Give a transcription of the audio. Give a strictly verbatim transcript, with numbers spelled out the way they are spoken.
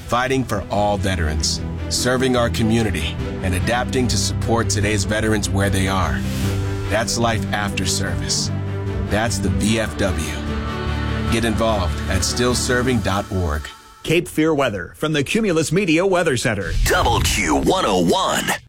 fighting for all veterans, serving our community, and adapting to support today's veterans where they are. That's life after service. That's the V F W. Get involved at still serving dot org. Cape Fear weather from the Cumulus Media Weather Center. Double Q one oh one.